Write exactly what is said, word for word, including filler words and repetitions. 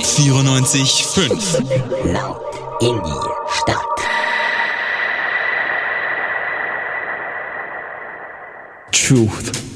vierundneunzig Komma fünf. Laut in die Stadt. Truth.